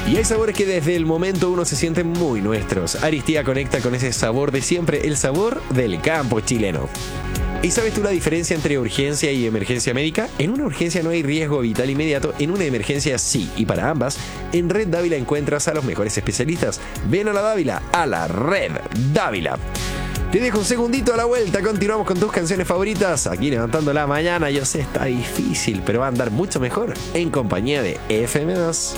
Y hay sabores que desde el momento uno se sienten muy nuestros. Aristía conecta con ese sabor de siempre, el sabor del campo chileno. ¿Y sabes tú la diferencia entre urgencia y emergencia médica? En una urgencia no hay riesgo vital inmediato, en una emergencia sí. Y para ambas, en Red Dávila encuentras a los mejores especialistas. Ven a la Dávila, a la Red Dávila. Te dejo un segundito a la vuelta, continuamos con tus canciones favoritas. Aquí levantando la mañana, yo sé, está difícil, pero va a andar mucho mejor en compañía de FM2.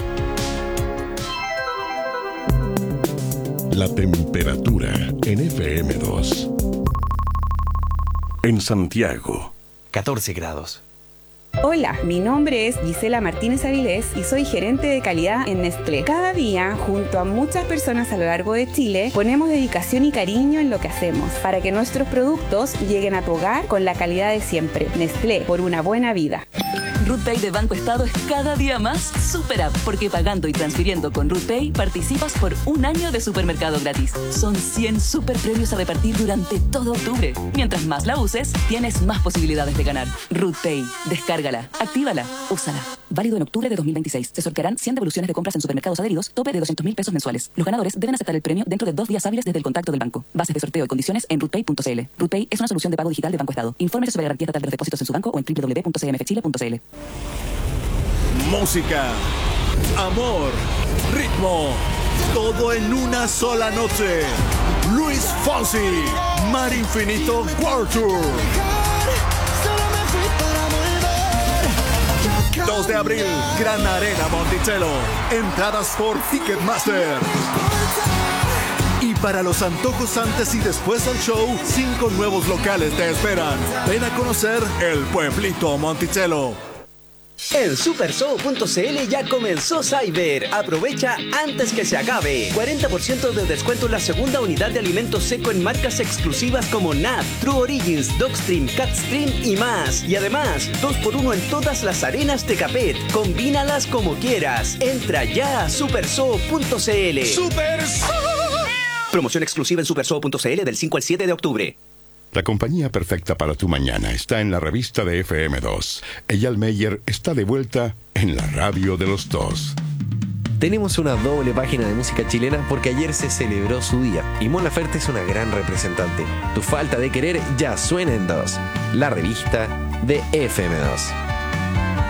La temperatura en FM2. En Santiago, 14 grados. Hola, mi nombre es Gisela Martínez Avilés y soy gerente de calidad en Nestlé. Cada día, junto a muchas personas a lo largo de Chile, ponemos dedicación y cariño en lo que hacemos para que nuestros productos lleguen a tu hogar con la calidad de siempre. Nestlé, por una buena vida. RootPay de Banco Estado es cada día más super app, porque pagando y transfiriendo con RootPay participas por un año de supermercado gratis. Son 100 super premios a repartir durante todo octubre. Mientras más la uses, tienes más posibilidades de ganar. RootPay, descárgala, actívala, úsala. Válido en octubre de 2026. Se sortearán 100 devoluciones de compras en supermercados adheridos, tope de 200.000 pesos mensuales. Los ganadores deben aceptar el premio dentro de 2 días hábiles desde el contacto del banco. Bases de sorteo y condiciones en rootpay.cl. RootPay es una solución de pago digital de Banco Estado. Infórmese sobre garantía estatal de los depósitos en su banco o en www.cmfchile.cl. Música, amor, ritmo, todo en una sola noche. Luis Fonsi, Mar Infinito World Tour. 2 de abril, Gran Arena Monticello. Entradas por Ticketmaster. Y para los antojos antes y después del show, 5 nuevos locales te esperan. Ven a conocer el pueblito Monticello. En supershow.cl ya comenzó Cyber. Aprovecha antes que se acabe. 40% de descuento en la segunda unidad de alimento seco en marcas exclusivas como Nat, True Origins, Dogstream, Catstream y más. Y además, 2x1 en todas las arenas de Capet. Combínalas como quieras. Entra ya a supershow.cl. ¡Supershow! Promoción exclusiva en supershow.cl del 5 al 7 de octubre. la compañía perfecta para tu mañana está en la revista de FM2. Eyal Meyer está de vuelta en la radio de los dos. Tenemos una doble página de música chilena porque ayer se celebró su día y Mon Laferte es una gran representante. Tu falta de querer ya suena en 2, la revista de FM2.